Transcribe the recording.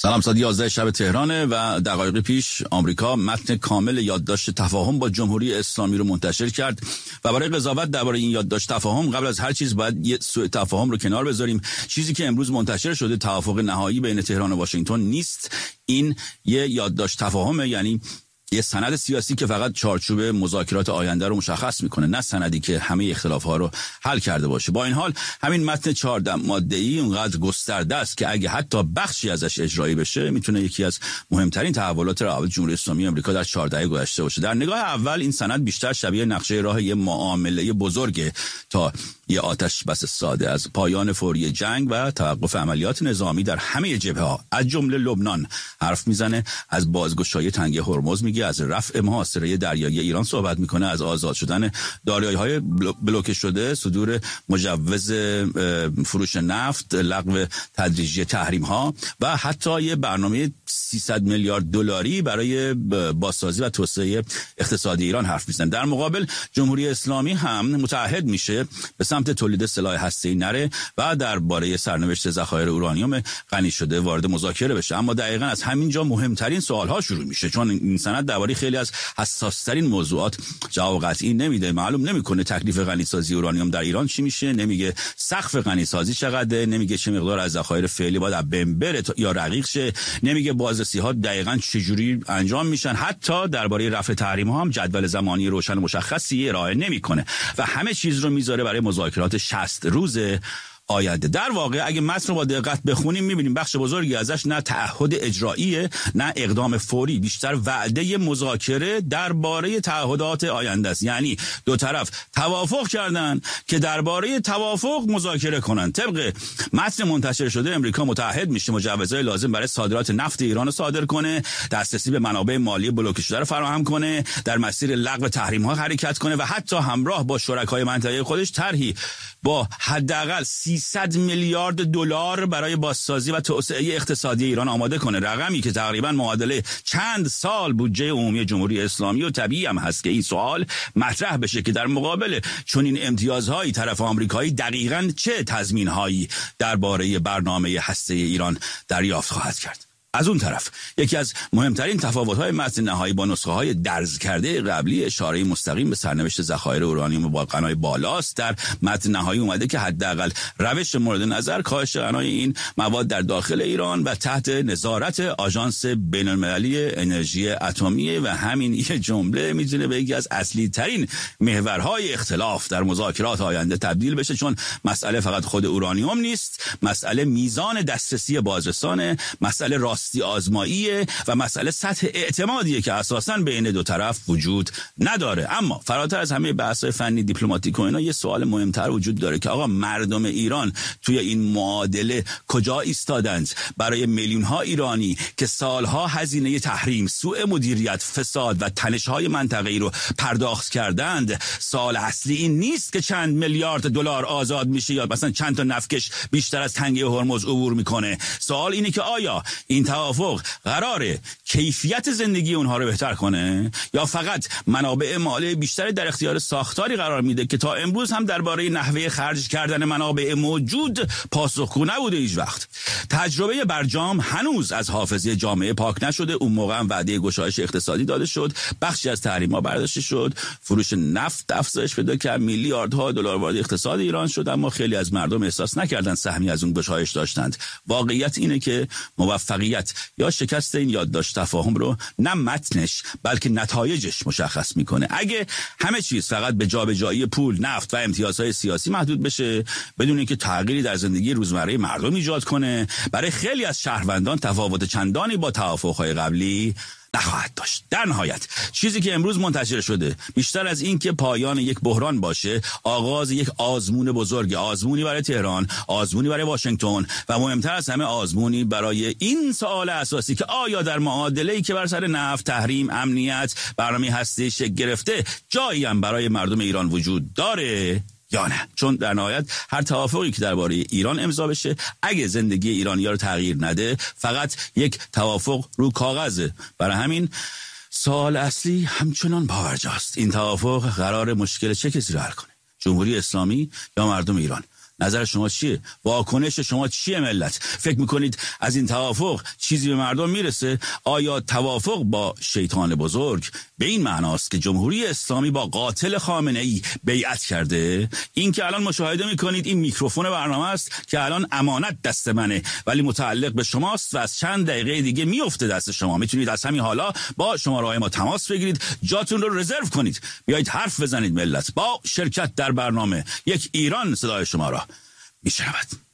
سلام، ساعت 11 شب تهرانه و دقایق پیش آمریکا متن کامل یادداشت تفاهم با جمهوری اسلامی رو منتشر کرد و برای قضاوت درباره این یادداشت تفاهم قبل از هر چیز باید یه سوء تفاهم رو کنار بذاریم. چیزی که امروز منتشر شده توافق نهایی بین تهران و واشنگتن نیست. این یه یادداشت تفاهمه، یعنی یه سند سیاسی که فقط چارچوب مذاکرات آینده رو مشخص میکنه، نه سندی که همه اختلاف‌ها رو حل کرده باشه. با این حال همین متن 14 ماده‌ای اونقدر گسترده است که اگه حتی بخشی ازش اجرایی بشه میتونه یکی از مهمترین تحولات روابط جمهوری اسلامی آمریکا در 14 دهه گذشته باشه. در نگاه اول این سند بیشتر شبیه نقشه راه یه معامله بزرگه تا یه آتش بس ساده. از پایان فوری جنگ و توقف عملیات نظامی در همه جبهه‌ها از جمله لبنان حرف میزنه، از بازگشایی تنگه هرمز میگه، از رفع محاصره دریایی ایران صحبت میکنه، از آزاد شدن دریایی‌های بلوکه شده، صدور مجوز فروش نفت، لغو تدریجی تحریم‌ها و حتی یه برنامه 300 میلیارد دلاری برای بازسازی و توسعه اقتصادی ایران حرف میزنه. در مقابل جمهوری اسلامی هم متعهد میشه به سمت تولید سلاح هسته‌ای نره و درباره سرنوشت ذخایر اورانیوم غنی شده وارد مذاکره بشه. اما دقیقاً از همینجا مهمترین سوال‌ها شروع میشه، چون این سند درباره خیلی از حساس‌ترین موضوعات جواب قطعی نمیده. معلوم نمیکنه تکلیف غنیسازی اورانیوم در ایران چی میشه، نمیگه سقف غنیسازی چقدره، نمیگه چه مقدار از ذخایر فعلی باید از بین بره یا رقیق شه، نمیگه بازرسی‌ها دقیقاً چجوری انجام میشن، حتی درباره رفع تحریم‌ها هم جدول زمانی روشن و مشخصی ارائه نمیکنه و همه چیز رو میذاره برای مذاکرات 60 روزه آینده. در واقع اگه متن رو با دقت بخونیم میبینیم بخش بزرگی ازش نه تعهد اجراییه نه اقدام فوری، بیشتر وعده مذاکره درباره تعهدات آینده است. یعنی دو طرف توافق کردن که درباره توافق مذاکره کنن. طبق متن منتشر شده امریکا متعهد میشه مجوزهای لازم برای صادرات نفت ایران رو صادر کنه، دسترسی به منابع مالی بلوکه شده رو فراهم کنه، در مسیر لغو تحریم‌ها حرکت کنه و حتی همراه با شرکای منطقه خودش طرحی با حداقل 300 میلیارد دلار برای بازسازی و توسعه اقتصادی ایران آماده کنه، رقمی که تقریبا معادله چند سال بودجه عمومی جمهوری اسلامی و طبیعی هم هست که این سوال مطرح بشه که در مقابل چون این امتیازهای طرف آمریکایی دقیقاً چه تضمین‌هایی درباره برنامه هسته ایران دریافت خواهد کرد. از اون طرف یکی از مهمترین تفاوت‌های متن نهایی با نسخه‌های درز کرده قبلی اشاره مستقیم به سرنوشت ذخایر اورانیوم با غنای بالاست. در متن نهایی اومده که حداقل روش مورد نظر کاهش غنای این مواد در داخل ایران و تحت نظارت آژانس بین‌المللی انرژی اتمی و همین یه جمله میتونه به یکی از اصلی ترین محورهای اختلاف در مذاکرات آینده تبدیل بشه، چون مسئله فقط خود اورانیوم نیست، مسئله میزان دسترسی بازرسان، مسئله راستی آزماییه و مسئله سطح اعتمادیه که اساساً بین دو طرف وجود نداره. اما فراتر از همه بحث‌های فنی دیپلماتیک و اینا یه سوال مهمتر وجود داره که آقا مردم ایران توی این معادله کجا ایستادند؟ برای میلیون‌ها ایرانی که سالها هزینه تحریم، سوء مدیریت، فساد و تنش‌های منطقه‌ای رو پرداخت کردند، سوال اصلی این نیست که چند میلیارد دلار آزاد میشه یا مثلا چند تا نفتکش بیشتر از تنگه هرمز عبور میکنه. سوال اینه که آیا این توافق قراره کیفیت زندگی اونها رو بهتر کنه یا فقط منابع مالی بیشتری در اختیار ساختاری قرار میده که تا امروز هم درباره نحوه خرج کردن منابع موجود پاسخگو نبوده هیچ وقت. تجربه برجام هنوز از حافظه جامعه پاک نشده. اون موقع هم وعده گشایش اقتصادی داده شد، بخشی از تحریم‌ها برداشته شد، فروش نفت افزایش پیدا کرد، میلیاردها دلار وارد اقتصاد ایران شد، اما خیلی از مردم احساس نکردن سهمی از اون گشایش داشتند. واقعیت اینه که موفقیت یا شکست این یادداشت تفاهم رو نه متنش بلکه نتایجش مشخص میکنه. اگه همه چیز فقط به جابجایی پول، نفت و امتیازهای سیاسی محدود بشه بدون اینکه تغییری در زندگی روزمره مردم ایجاد کنه، برای خیلی از شهروندان تفاوت چندانی با توافق‌های قبلی نخواهد داشت. در نهایت چیزی که امروز منتشر شده بیشتر از این که پایان یک بحران باشه، آغاز یک آزمون بزرگ، آزمونی برای تهران، آزمونی برای واشنگتن و مهمتر از همه آزمونی برای این سوال اساسی که آیا در معادله‌ای که بر سر نفت، تحریم، امنیت، برنامه هسته‌ای شکل گرفته جایی هم برای مردم ایران وجود داره یا نه. چون در نهایت هر توافقی که درباره ایران امضا بشه اگه زندگی ایرانی‌ها رو تغییر نده فقط یک توافق رو کاغذه. برای همین سوال اصلی همچنان پاورجاست. این توافق قرار مشکل چه کسی رو حل کنه؟ جمهوری اسلامی یا مردم ایران؟ نظر شما چیه؟ واکنش شما چیه ملت؟ فکر میکنید از این توافق چیزی به مردم میرسه؟ آیا توافق با شیطان بزرگ به این معناست که جمهوری اسلامی با قاتل خامنه‌ای بیعت کرده؟ این که الان مشاهده میکنید این میکروفون برنامه است که الان امانت دست منه ولی متعلق به شماست و از چند دقیقه دیگه میفته دست شما. میتونید از همین حالا با شماره‌های ما تماس بگیرید، جاتون رو رزرو کنید، بیایید حرف بزنید ملت. با شرکت در برنامه یک ایران صدای شما را میشنود.